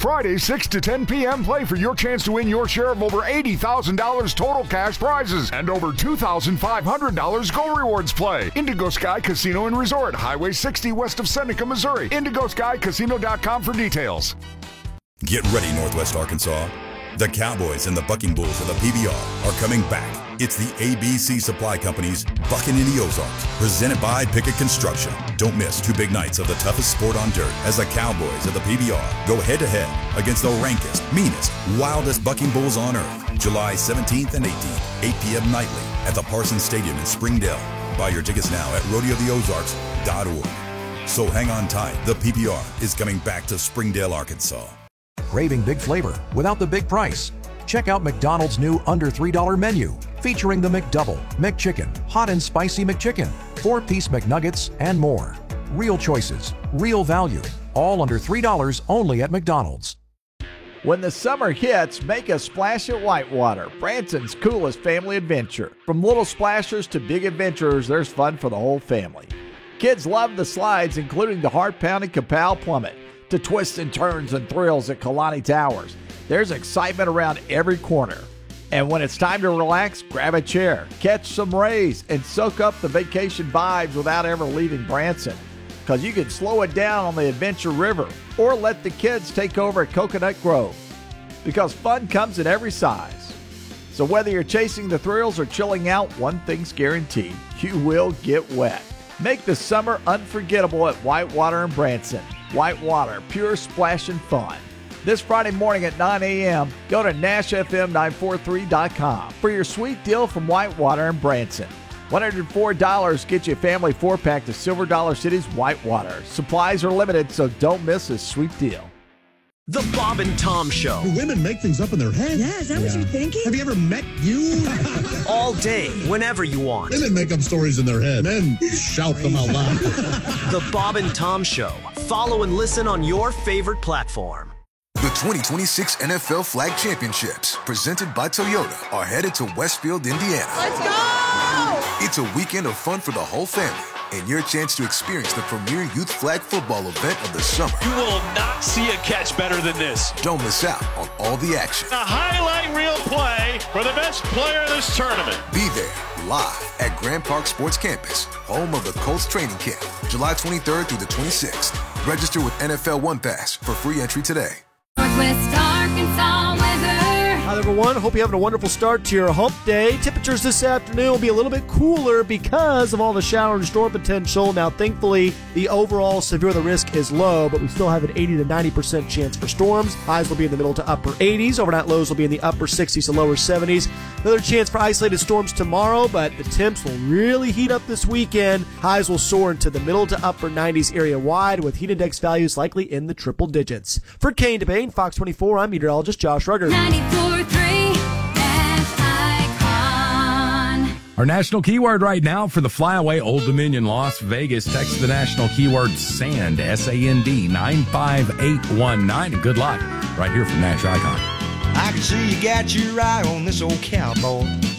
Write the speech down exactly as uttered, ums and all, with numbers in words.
Friday, six to ten p.m., play for your chance to win your share of over eighty thousand dollars total cash prizes and over two thousand five hundred dollars Go Rewards play. Indigo Sky Casino and Resort, Highway sixty west of Seneca, Missouri. indigo sky casino dot com for details. Get ready, Northwest Arkansas. The Cowboys and the Bucking Bulls of the P B R are coming back. It's the A B C Supply Company's Bucking in the Ozarks, presented by Pickett Construction. Don't miss two big nights of the toughest sport on dirt as the Cowboys of the P B R go head-to-head against the rankest, meanest, wildest Bucking Bulls on earth. July seventeenth and eighteenth, eight p.m. nightly at the Parsons Stadium in Springdale. Buy your tickets now at rodeo the ozarks dot org. So hang on tight. The P B R is coming back to Springdale, Arkansas. Craving big flavor without the big price? Check out McDonald's new under three dollar menu, featuring the McDouble, McChicken, Hot and Spicy McChicken, four-piece McNuggets, and more. Real choices, real value, all under three dollars only at McDonald's. When the summer hits, make a splash at Whitewater, Branson's coolest family adventure. From little splashers to big adventurers, there's fun for the whole family. Kids love the slides, including the heart-pounding Kapow Plummet, to twists and turns and thrills at Kalani Towers. There's excitement around every corner. And when it's time to relax, grab a chair, catch some rays, and soak up the vacation vibes without ever leaving Branson. Because you can slow it down on the Adventure River or let the kids take over at Coconut Grove. Because fun comes in every size. So whether you're chasing the thrills or chilling out, one thing's guaranteed: you will get wet. Make the summer unforgettable at Whitewater and Branson. Whitewater, pure splash and fun. This Friday morning at nine a.m., go to Nash F M nine forty-three dot com for your sweet deal from Whitewater and Branson. one hundred four dollars gets you a family four-pack to Silver Dollar City's Whitewater. Supplies are limited, so don't miss this sweet deal. The Bob and Tom Show. Do women make things up in their head? Yeah, is that yeah. what you're thinking? Have you ever met you? All day, whenever you want. Women make up stories in their head. Men shout them out loud. The Bob and Tom Show. Follow and listen on your favorite platform. The twenty twenty-six N F L Flag Championships, presented by Toyota, are headed to Westfield, Indiana. Let's go! It's a weekend of fun for the whole family and your chance to experience the premier youth flag football event of the summer. You will not see a catch better than this. Don't miss out on all the action. A highlight reel play for the best player of this tournament. Be there live at Grand Park Sports Campus, home of the Colts training camp, July twenty-third through the twenty-sixth. Register with N F L One Pass for free entry today. Northwest Arkansas weather. Hi, everyone. Hope you're having a wonderful start to your hump day. Temperatures this afternoon will be a little bit cooler because of all the shower and storm potential. Now, thankfully, the overall severe the risk is low, but we still have an eighty to ninety percent chance for storms. Highs will be in the middle to upper eighties. Overnight lows will be in the upper sixties to lower seventies. Another chance for isolated storms tomorrow, but the temps will really heat up this weekend. Highs will soar into the middle to upper nineties area-wide, with heat index values likely in the triple digits. For Kane DeBane, Fox twenty-four, I'm meteorologist Josh Rugger. ninety-four point three F Icon. Our national keyword right now for the flyaway Old Dominion Las Vegas. Text the national keyword SAND, S A N D, nine five eight one nine. And good luck right here from Nash Icon. I can see you got your eye on this old cowboy.